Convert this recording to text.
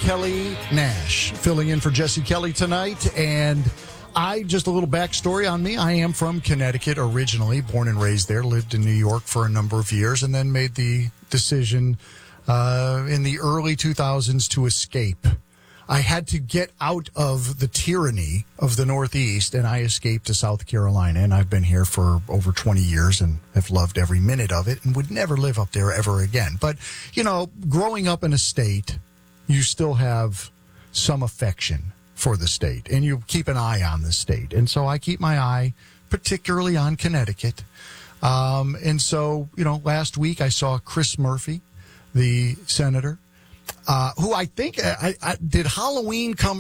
Kelly Nash, filling in for Jesse Kelly tonight. And just a little backstory on me. I am from Connecticut originally, born and raised there, lived in New York for a number of years, and then made the decision in the early 2000s to escape. I had to get out of the tyranny of the Northeast, and I escaped to South Carolina, and I've been here for over 20 years and have loved every minute of it and would never live up there ever again. But, you know, growing up in a state, you still have some affection for the state, and you keep an eye on the state. And so I keep my eye particularly on Connecticut. And so, you know, last week I saw Chris Murphy, the senator, who I think did Halloween come